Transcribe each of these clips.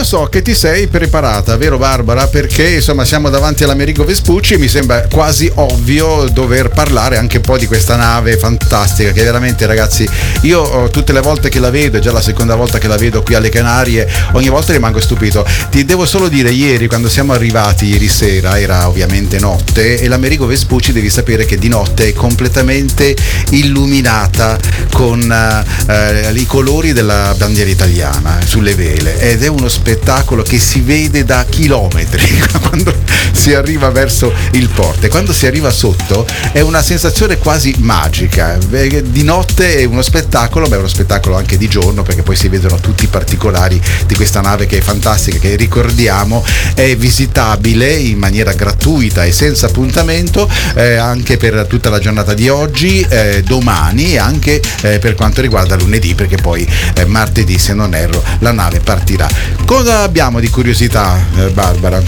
so che ti sei preparata, vero Barbara? Perché insomma siamo davanti all'Amerigo Vespucci e mi sembra quasi ovvio dover parlare anche un po' di questa nave fantastica che veramente, ragazzi, io tutte le volte che la vedo, è già la seconda volta che la vedo qui alle Canarie, ogni volta rimango stupito. Ti devo solo dire, ieri quando siamo arrivati, ieri sera, era ovviamente notte, e l'Amerigo Vespucci devi sapere che di notte è completamente illuminata con i colori della bandiera italiana sulle vele, ed è uno spettacolo che si vede da chilometri quando si arriva verso il porto, e quando si arriva sotto è una sensazione quasi magica. Di notte è uno spettacolo, uno spettacolo anche di giorno, perché poi si vedono tutti i particolari di questa nave che è fantastica, che ricordiamo è visitabile in maniera gratuita e senza appuntamento anche per tutta la giornata di oggi, domani e anche per quanto riguarda lunedì, perché poi martedì, se non erro, la nave partirà. Cosa abbiamo di curiosità, Barbara?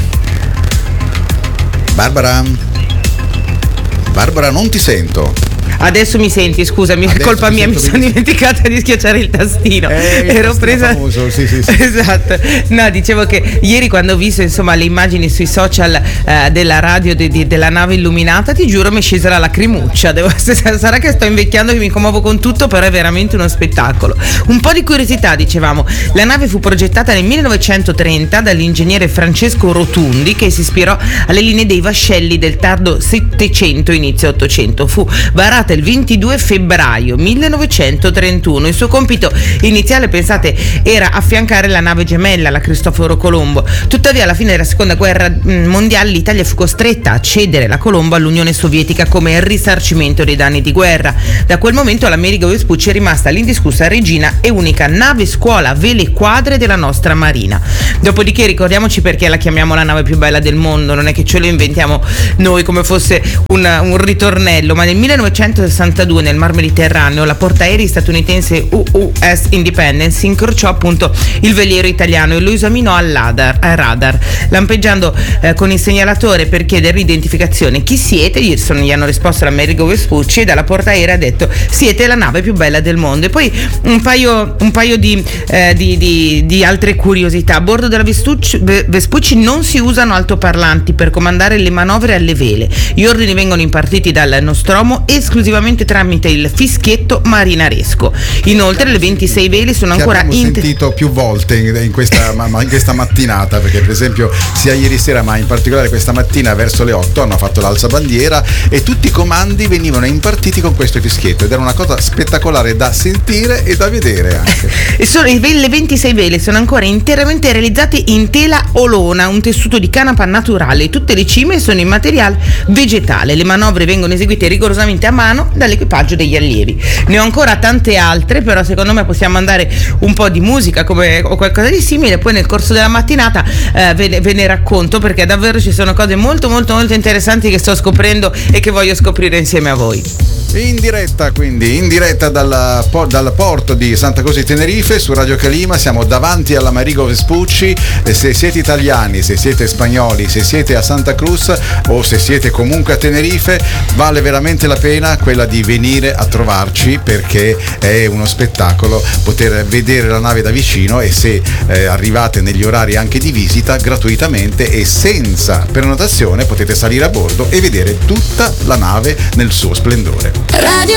Barbara, non ti sento. Adesso mi senti, scusami, è colpa mia, mi sono dimenticata di schiacciare il tastino. Ero presa. Famoso, sì. Esatto. No, dicevo che ieri quando ho visto insomma le immagini sui social della radio della nave illuminata, ti giuro mi è scesa la lacrimuccia. Sarà che sto invecchiando, che mi commuovo con tutto, però è veramente uno spettacolo. Un po' di curiosità, dicevamo. La nave fu progettata nel 1930 dall'ingegnere Francesco Rotundi, che si ispirò alle linee dei vascelli del tardo Settecento, inizio Ottocento. Fu varata il 22 febbraio 1931. Il suo compito iniziale, pensate, era affiancare la nave gemella, la Cristoforo Colombo. Tuttavia, alla fine della seconda guerra mondiale, l'Italia fu costretta a cedere la Colombo all'Unione Sovietica come risarcimento dei danni di guerra. Da quel momento l'Amerigo Vespucci è rimasta l'indiscussa regina e unica nave scuola a vele quadre della nostra marina. Dopodiché ricordiamoci perché la chiamiamo la nave più bella del mondo, non è che ce lo inventiamo noi come fosse un ritornello, ma nel 1962 nel Mar Mediterraneo la portaerei statunitense UUS Independence incrociò appunto il veliero italiano e lo esaminò al radar, lampeggiando con il segnalatore per chiedere l'identificazione. Chi siete? Gli hanno risposto l'Amerigo Vespucci, e dalla portaerei ha detto: siete la nave più bella del mondo. E poi un paio di altre curiosità. A bordo della Vespucci non si usano altoparlanti per comandare le manovre alle vele. Gli ordini vengono impartiti dal Nostromo esclusivamente tramite il fischietto marinaresco. Inoltre le 26 vele sono ancora sentito più volte in questa mattinata, perché per esempio sia ieri sera ma in particolare questa mattina verso le 8 hanno fatto l'alzabandiera e tutti i comandi venivano impartiti con questo fischietto, ed era una cosa spettacolare da sentire e da vedere anche. Le 26 vele sono ancora interamente realizzate in tela olona, un tessuto di canapa naturale. Tutte le cime sono in materiale vegetale. Le manovre vengono eseguite rigorosamente a mano dall'equipaggio degli allievi. Ne ho ancora tante altre, però secondo me possiamo mandare un po' di musica o qualcosa di simile, poi nel corso della mattinata ve ne racconto, perché davvero ci sono cose molto molto molto interessanti che sto scoprendo e che voglio scoprire insieme a voi. In diretta dal porto di Santa Croce di Tenerife su Radio Calima. Siamo davanti all'Amerigo Vespucci. Se siete italiani, se siete spagnoli, se siete a Santa Cruz o se siete comunque a Tenerife, vale veramente la pena quella di venire a trovarci, perché è uno spettacolo poter vedere la nave da vicino, e se arrivate negli orari anche di visita, gratuitamente e senza prenotazione potete salire a bordo e vedere tutta la nave nel suo splendore. Radio